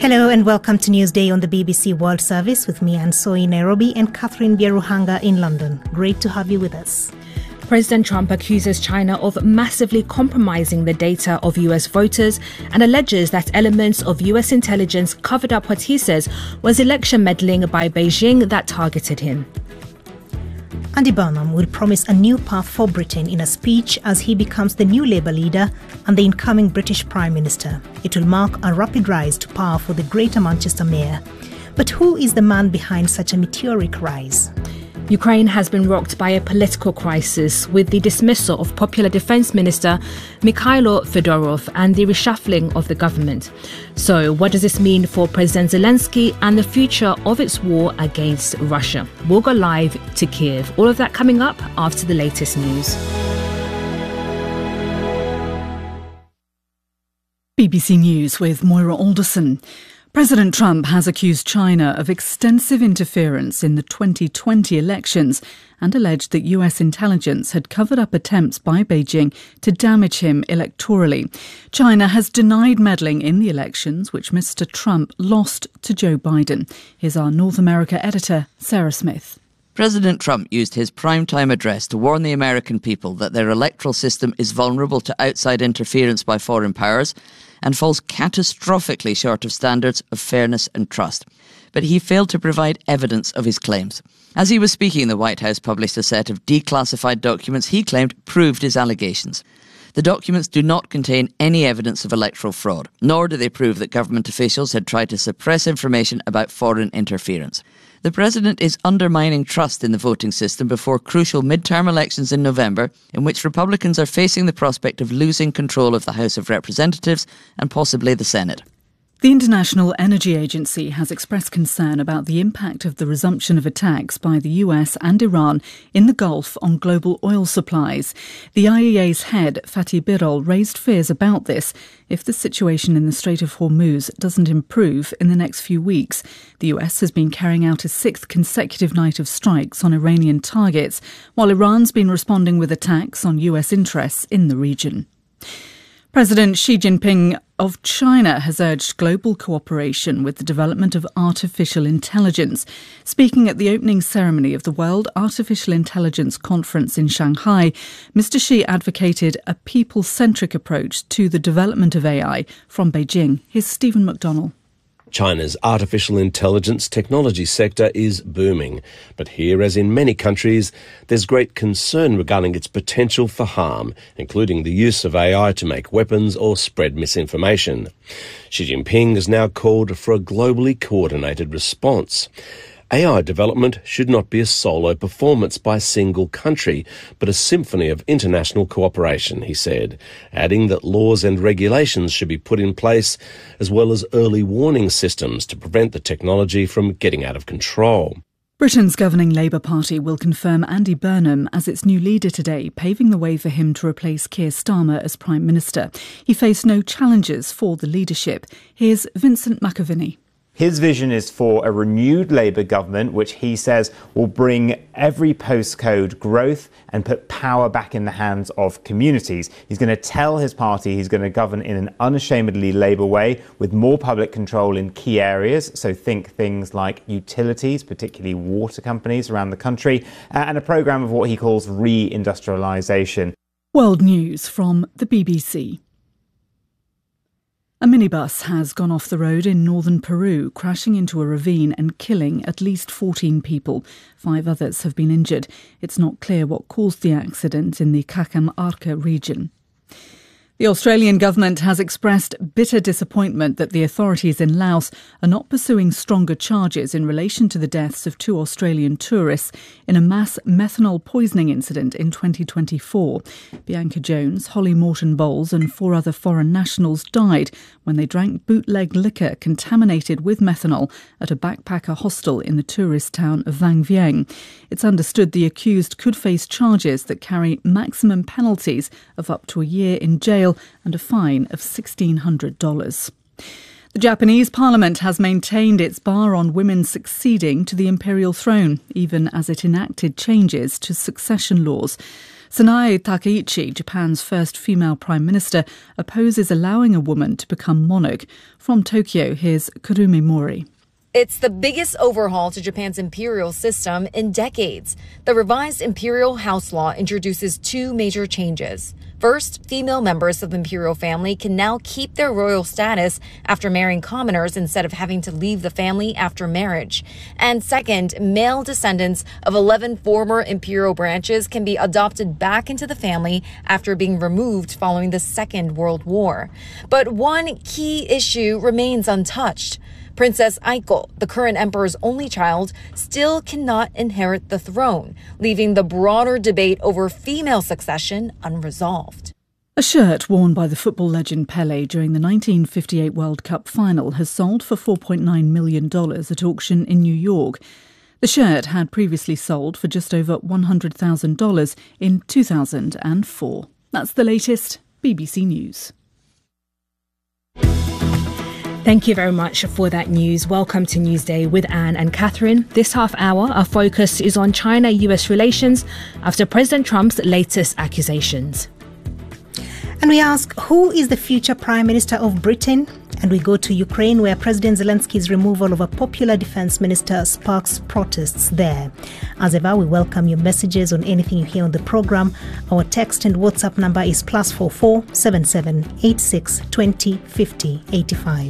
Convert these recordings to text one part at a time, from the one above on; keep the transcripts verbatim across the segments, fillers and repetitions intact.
Hello and welcome to Newsday on the B B C World Service with me, Anne Soy in Nairobi, and Catherine Bieruhanga in London. Great to have you with us. President Trump accuses China of massively compromising the data of U S voters and alleges that elements of U S intelligence covered up what he says was election meddling by Beijing that targeted him. Andy Burnham will promise a new path for Britain in a speech as he becomes the new Labour leader and the incoming British Prime Minister. It will mark a rapid rise to power for the Greater Manchester Mayor. But who is the man behind such a meteoric rise? Ukraine has been rocked by a political crisis with the dismissal of Popular Defence Minister Mikhailo Fedorov and the reshuffling of the government. So what does this mean for President Zelensky and the future of its war against Russia? We'll go live to Kiev. All of that coming up after the latest news. B B C News with Moira Alderson. President Trump has accused China of extensive interference in the twenty twenty elections and alleged that U S intelligence had covered up attempts by Beijing to damage him electorally. China has denied meddling in the elections, which Mister Trump lost to Joe Biden. Here's our North America editor, Sarah Smith. President Trump used his primetime address to warn the American people that their electoral system is vulnerable to outside interference by foreign powers and falls catastrophically short of standards of fairness and trust. But he failed to provide evidence of his claims. As he was speaking, the White House published a set of declassified documents he claimed proved his allegations. The documents do not contain any evidence of electoral fraud, nor do they prove that government officials had tried to suppress information about foreign interference. The president is undermining trust in the voting system before crucial midterm elections in November, in which Republicans are facing the prospect of losing control of the House of Representatives and possibly the Senate. The International Energy Agency has expressed concern about the impact of the resumption of attacks by the U S and Iran in the Gulf on global oil supplies. The I E A's head, Fatih Birol, raised fears about this if the situation in the Strait of Hormuz doesn't improve in the next few weeks. The U S has been carrying out a sixth consecutive night of strikes on Iranian targets, while Iran's been responding with attacks on U S interests in the region. President Xi Jinping of China has urged global cooperation with the development of artificial intelligence. Speaking at the opening ceremony of the World Artificial Intelligence Conference in Shanghai, Mister Xi advocated a people-centric approach to the development of A I from Beijing. Here's Stephen McDonnell. China's artificial intelligence technology sector is booming, but here, as in many countries, there's great concern regarding its potential for harm, including the use of A I to make weapons or spread misinformation. Xi Jinping has now called for a globally coordinated response. A I development should not be a solo performance by a single country, but a symphony of international cooperation, he said, adding that laws and regulations should be put in place, as well as early warning systems to prevent the technology from getting out of control. Britain's governing Labour Party will confirm Andy Burnham as its new leader today, paving the way for him to replace Keir Starmer as Prime Minister. He faced no challenges for the leadership. Here's Vincent McAviney. His vision is for a renewed Labour government, which he says will bring every postcode growth and put power back in the hands of communities. He's going to tell his party he's going to govern in an unashamedly Labour way with more public control in key areas. So think things like utilities, particularly water companies around the country, and a programme of what he calls re-industrialisation. World News from the B B C. A minibus has gone off the road in northern Peru, crashing into a ravine and killing at least fourteen people. Five others have been injured. It's not clear what caused the accident in the Cajamarca region. The Australian government has expressed bitter disappointment that the authorities in Laos are not pursuing stronger charges in relation to the deaths of two Australian tourists in a mass methanol poisoning incident in twenty twenty-four. Bianca Jones, Holly Morton-Bowles and four other foreign nationals died when they drank bootleg liquor contaminated with methanol at a backpacker hostel in the tourist town of Vang Vieng. It's understood the accused could face charges that carry maximum penalties of up to a year in jail and a fine of sixteen hundred dollars. The Japanese parliament has maintained its bar on women succeeding to the imperial throne, even as it enacted changes to succession laws. Sanae Takaichi, Japan's first female prime minister, opposes allowing a woman to become monarch. From Tokyo, here's Kurumi Mori. It's the biggest overhaul to Japan's imperial system in decades. The revised imperial house law introduces two major changes. First, female members of the imperial family can now keep their royal status after marrying commoners instead of having to leave the family after marriage. And second, male descendants of eleven former imperial branches can be adopted back into the family after being removed following the Second World War. But one key issue remains untouched. Princess Aiko, the current emperor's only child, still cannot inherit the throne, leaving the broader debate over female succession unresolved. A shirt worn by the football legend Pelé during the nineteen fifty-eight World Cup final has sold for four point nine million dollars at auction in New York. The shirt had previously sold for just over one hundred thousand dollars in two thousand four. That's the latest B B C News. Thank you very much for that news. Welcome to Newsday with Anne and Catherine. This half hour, our focus is on China-U S relations after President Trump's latest accusations. And we ask, who is the future Prime Minister of Britain? And we go to Ukraine, where President Zelensky's removal of a popular defense minister sparks protests there. As ever, we welcome your messages on anything you hear on the program. Our text and WhatsApp number is plus four four seven seven eight six twenty fifty eighty-five.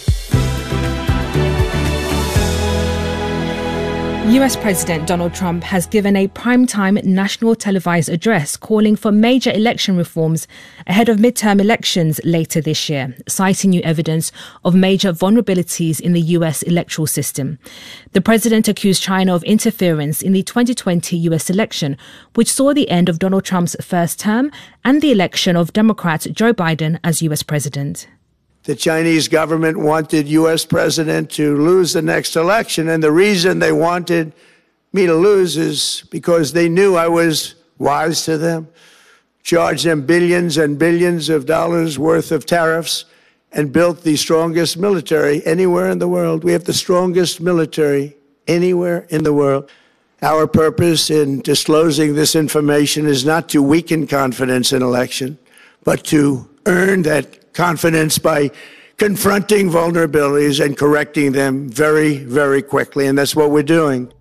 U S President Donald Trump has given a primetime national televised address calling for major election reforms ahead of midterm elections later this year, citing new evidence of major vulnerabilities in the U S electoral system. The president accused China of interference in the twenty twenty U S election, which saw the end of Donald Trump's first term and the election of Democrat Joe Biden as U S president. The Chinese government wanted U S president to lose the next election, and the reason they wanted me to lose is because they knew I was wise to them, charged them billions and billions of dollars worth of tariffs, and built the strongest military anywhere in the world. We have the strongest military anywhere in the world. Our purpose in disclosing this information is not to weaken confidence in election, but to earn that confidence by confronting vulnerabilities and correcting them very, very quickly. And that's what we're doing.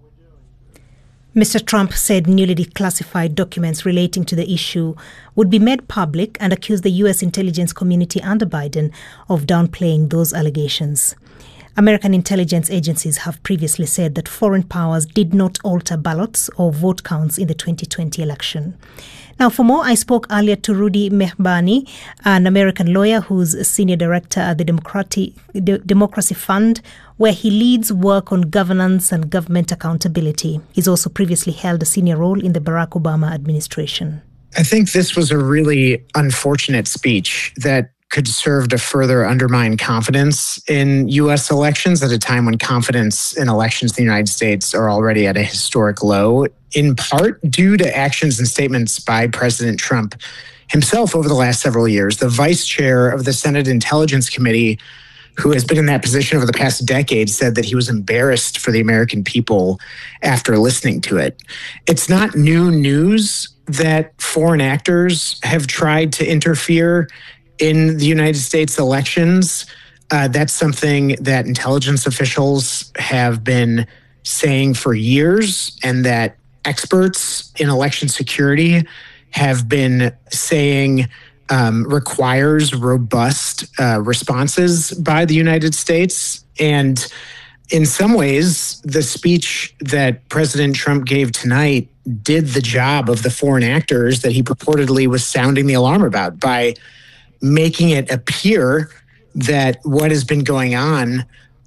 Mister Trump said newly declassified documents relating to the issue would be made public and accused the U S intelligence community under Biden of downplaying those allegations. American intelligence agencies have previously said that foreign powers did not alter ballots or vote counts in the twenty twenty election. Now, for more, I spoke earlier to Rudy Mehbani, an American lawyer who's a senior director at the Democratic, De- Democracy Fund, where he leads work on governance and government accountability. He's also previously held a senior role in the Barack Obama administration. I think this was a really unfortunate speech that could serve to further undermine confidence in U S elections at a time when confidence in elections in the United States are already at a historic low, in part due to actions and statements by President Trump himself over the last several years. The vice chair of the Senate Intelligence Committee, who has been in that position over the past decade, said that he was embarrassed for the American people after listening to it. It's not new news that foreign actors have tried to interfere in the United States elections. Uh, that's something that intelligence officials have been saying for years, and that experts in election security have been saying um, requires robust uh, responses by the United States. And in some ways, the speech that President Trump gave tonight did the job of the foreign actors that he purportedly was sounding the alarm about by making it appear that what has been going on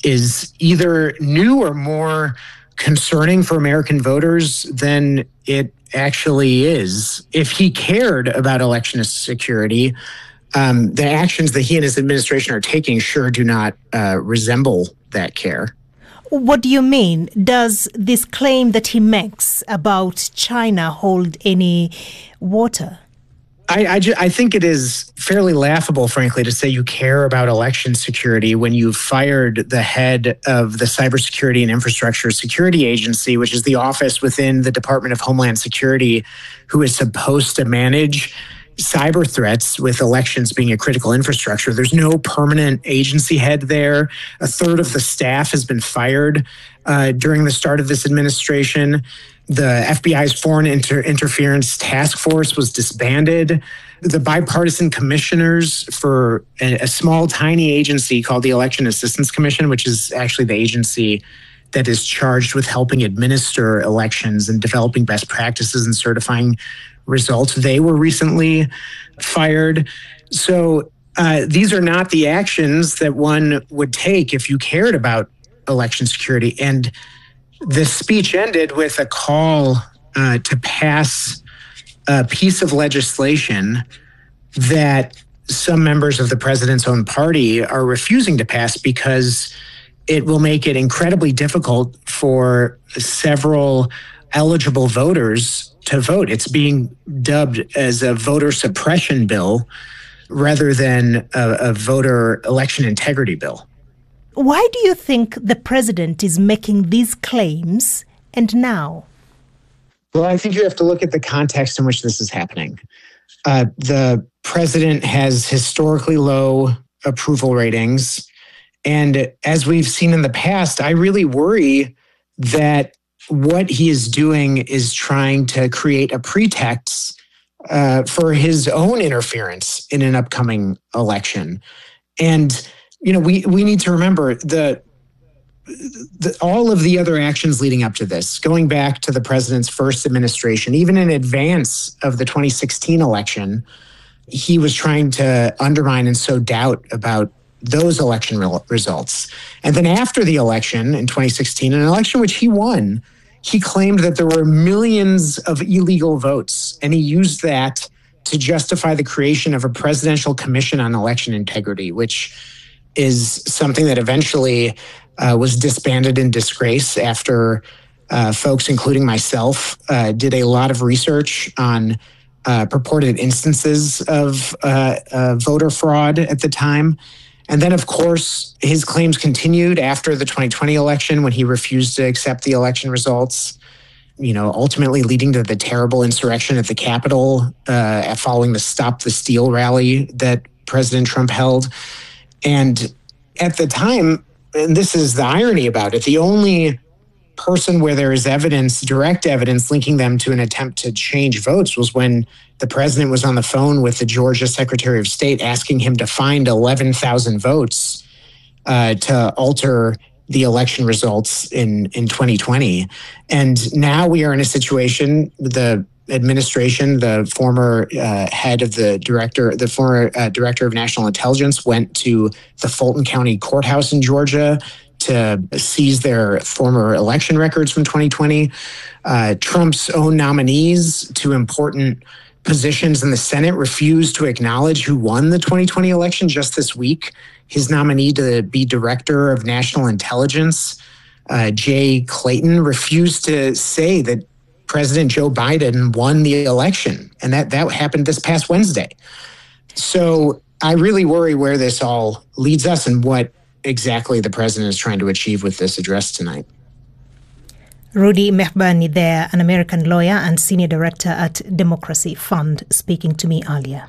is either new or more concerning for American voters than it actually is. If he cared about election security, um, the actions that he and his administration are taking sure do not uh, resemble that care. What do you mean? Does this claim that he makes about China hold any water? I, I, ju- I think it is fairly laughable, frankly, to say you care about election security when you've fired the head of the Cybersecurity and Infrastructure Security Agency, which is the office within the Department of Homeland Security, who is supposed to manage cyber threats, with elections being a critical infrastructure. There's no permanent agency head there. A third of the staff has been fired uh, during the start of this administration. The F B I's Foreign Inter- Interference Task Force was disbanded. The bipartisan commissioners for a, a small, tiny agency called the Election Assistance Commission, which is actually the agency that is charged with helping administer elections and developing best practices and certifying results, they were recently fired. So uh, these are not the actions that one would take if you cared about election security. And the speech ended with a call uh, to pass a piece of legislation that some members of the president's own party are refusing to pass because it will make it incredibly difficult for several eligible voters to vote. It's being dubbed as a voter suppression bill rather than a, a voter election integrity bill. Why do you think the president is making these claims and now? Well, I think you have to look at the context in which this is happening. Uh, the president has historically low approval ratings. And as we've seen in the past, I really worry that what he is doing is trying to create a pretext uh, for his own interference in an upcoming election. And, you know, we, we need to remember the, the all of the other actions leading up to this, going back to the president's first administration, even in advance of the twenty sixteen election, he was trying to undermine and sow doubt about those election re- results. And then after the election in twenty sixteen, an election which he won, he claimed that there were millions of illegal votes, and he used that to justify the creation of a presidential commission on election integrity, which is something that eventually uh, was disbanded in disgrace after uh, folks, including myself, uh, did a lot of research on uh, purported instances of uh, uh, voter fraud at the time. And then, of course, his claims continued after the twenty twenty election when he refused to accept the election results, you know, ultimately leading to the terrible insurrection at the Capitol uh, following the Stop the Steal rally that President Trump held. And at the time, and this is the irony about it, the only person where there is evidence, direct evidence linking them to an attempt to change votes was when the president was on the phone with the Georgia Secretary of State asking him to find eleven thousand votes uh, to alter the election results in, in twenty twenty. And now we are in a situation, the administration, the former uh, head of the director, the former uh, director of national intelligence went to the Fulton County Courthouse in Georgia to seize their former election records from twenty twenty. Uh, Trump's own nominees to important positions in the Senate refused to acknowledge who won the twenty twenty election just this week. His nominee to be director of national intelligence, uh, Jay Clayton, refused to say that President Joe Biden won the election. And that, that happened this past Wednesday. So I really worry where this all leads us and what exactly the president is trying to achieve with this address tonight. Rudy Mehbani there, an American lawyer and senior director at Democracy Fund, speaking to me earlier.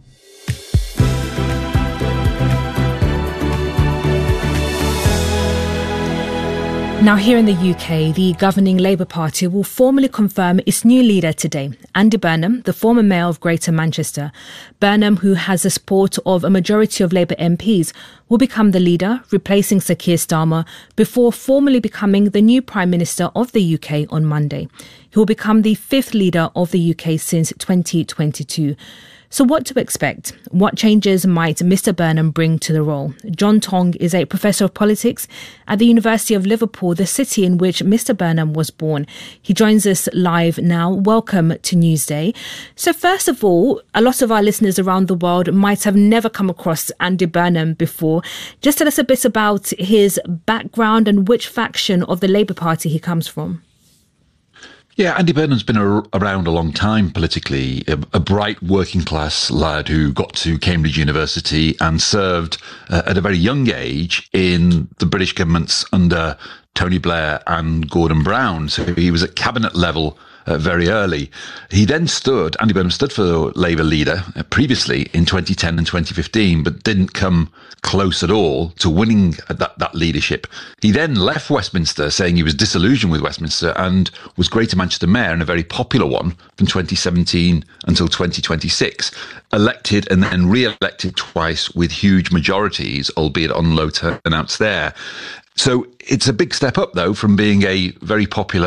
Now, here in the U K, the governing Labour Party will formally confirm its new leader today, Andy Burnham, the former mayor of Greater Manchester. Burnham, who has the support of a majority of Labour M Ps, will become the leader, replacing Sir Keir Starmer, before formally becoming the new Prime Minister of the U K on Monday. He will become the fifth leader of the U K since twenty twenty-two. So what to expect? What changes might Mister Burnham bring to the role? John Tong is a professor of politics at the University of Liverpool, the city in which Mister Burnham was born. He joins us live now. Welcome to Newsday. So first of all, a lot of our listeners around the world might have never come across Andy Burnham before. Just tell us a bit about his background and which faction of the Labour Party he comes from. Yeah, Andy Burnham's been a, around a long time politically, a, a bright working class lad who got to Cambridge University and served uh, at a very young age in the British governments under Tony Blair and Gordon Brown. So he was at cabinet level Uh, very early. He then stood, Andy Burnham stood for Labour leader uh, previously in twenty ten and twenty fifteen, but didn't come close at all to winning that, that leadership. He then left Westminster saying he was disillusioned with Westminster and was Greater Manchester Mayor, and a very popular one, from twenty seventeen until twenty twenty-six. Elected and then re-elected twice with huge majorities, albeit on low turnouts there. So it's a big step up, though, from being a very popular